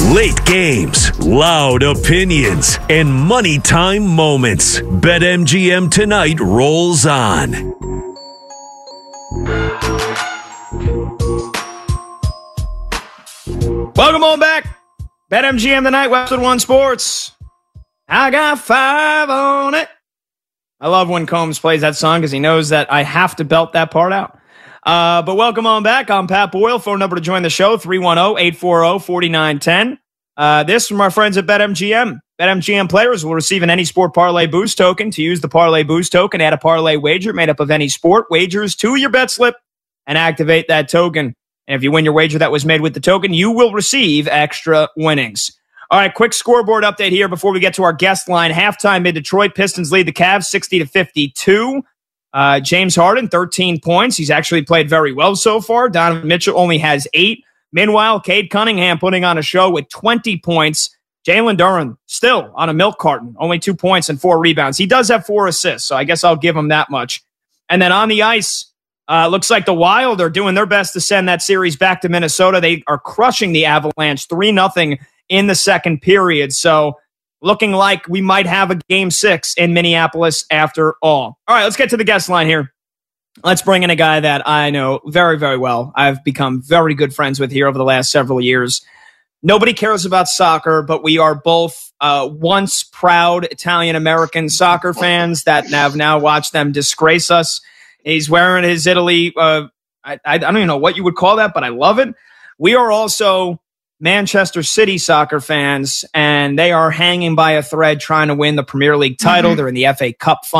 Late games, loud opinions, and money time moments. BetMGM tonight rolls on. Welcome on back. BetMGM tonight, Westwood One Sports. I got 5 on it. I love when Combs plays that song because he knows that I have to belt that part out. But welcome on back. I'm Pat Boyle. Phone number to join the show, 310-840-4910. This from our friends at BetMGM. BetMGM players will receive an Any Sport Parlay Boost token. To use the Parlay Boost token, add a parlay wager made up of any sport wagers to your bet slip and activate that token. And if you win your wager that was made with the token, you will receive extra winnings. All right, quick scoreboard update here before we get to our guest line. Halftime, Mid-Detroit Pistons lead the Cavs 60-52. James Harden, 13 points. He's actually played very well so far. Donovan Mitchell only has 8. Meanwhile, Cade Cunningham putting on a show with 20 points. Jalen Duren still on a milk carton, only 2 points and 4 rebounds. He does have 4 assists, so I guess I'll give him that much. And then on the ice, looks like the Wild are doing their best to send that series back to Minnesota. They are crushing the Avalanche 3-0 in the second period. So looking like we might have a Game 6 in Minneapolis after all. All right, let's get to the guest line here. Let's bring in a guy that I know very, very well. I've become very good friends with here over the last several years. Nobody cares about soccer, but we are both once proud Italian-American soccer fans that have now watched them disgrace us. He's wearing his Italy, I don't even know what you would call that, but I love it. We are also Manchester City soccer fans, and they are hanging by a thread trying to win the Premier League title. They're in the FA Cup final.